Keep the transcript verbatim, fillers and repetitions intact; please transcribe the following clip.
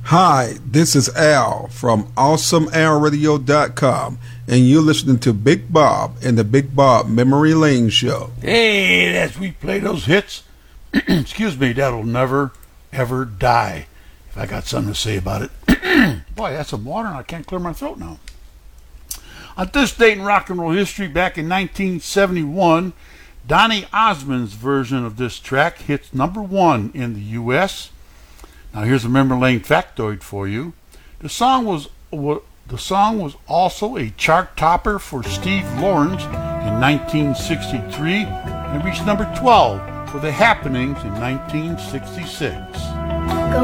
Hi, this is Al from awesome al radio dot com, and you're listening to Big Bob and the Big Bob Memory Lane Show. Hey, as we play those hits, excuse me, that'll never, ever die. If I got something to say about it. Boy, that's some water and I can't clear my throat now. On this date in rock and roll history, back in nineteen seventy-one, Donny Osmond's version of this track hits number one in the U S Now here's a memory lane factoid for you. The song was the song was also a chart topper for Steve Lawrence in nineteen sixty-three and reached number twelve for The Happenings in nineteen sixty-six.